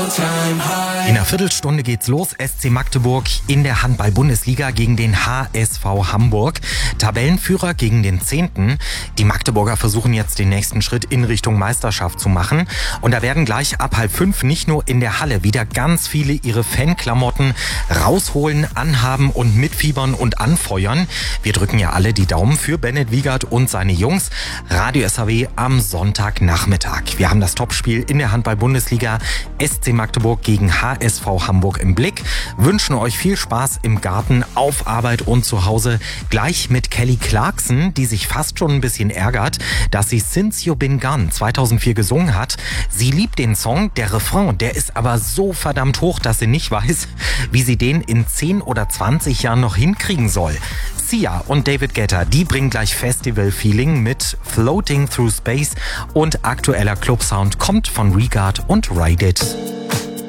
In einer Viertelstunde geht's los. SC Magdeburg in der Handball-Bundesliga gegen den HSV Hamburg. Tabellenführer gegen den 10. Die Magdeburger versuchen jetzt den nächsten Schritt in Richtung Meisterschaft zu machen. Und da werden gleich ab 4:30 nicht nur in der Halle wieder ganz viele ihre Fanklamotten rausholen, anhaben und mitfiebern und anfeuern. Wir drücken ja alle die Daumen für Bennett Wiegert und seine Jungs. Radio SAW am Sonntagnachmittag. Wir haben das Topspiel in der Handball-Bundesliga. SC Magdeburg gegen HSV Hamburg im Blick. Wünschen euch viel Spaß im Garten, auf Arbeit und zu Hause. Gleich mit Kelly Clarkson, die sich fast schon ein bisschen ärgert, dass sie Since You Been Gone 2004 gesungen hat. Sie liebt den Song, der Refrain, der ist aber so verdammt hoch, dass sie nicht weiß, wie sie den in 10 oder 20 Jahren noch hinkriegen soll. Sia und David Guetta, die bringen gleich Festival-Feeling mit Floating Through Space und aktueller Club-Sound kommt von Regard und Ride It.